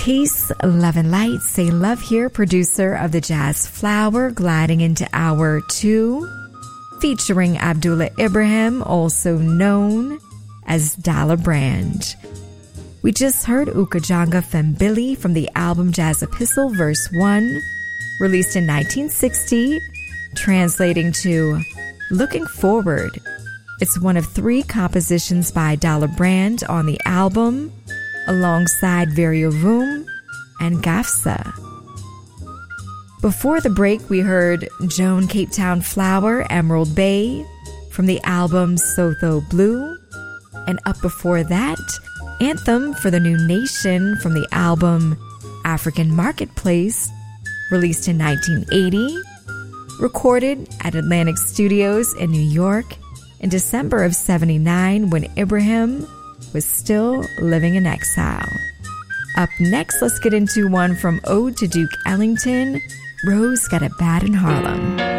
Peace, love, and light. Say love here, producer of the Jazz Flower, gliding into hour 2, featuring Abdullah Ibrahim, also known as Dollar Brand. We just heard Ukajanga Fembili from the album Jazz Epistle, verse 1, released in 1960, translating to Looking Forward. It's one of 3 compositions by Dollar Brand on the album, alongside Veriovum and Gafsa. Before the break, we heard Joan Cape Town Flower, Emerald Bay, from the album Sotho Blue, and up before that, Anthem for the New Nation from the album African Marketplace, released in 1980, recorded at Atlantic Studios in New York in December of 79 when Ibrahim was still living in exile. Up next, let's get into one from Ode to Duke Ellington, Rose Got It Bad in Harlem.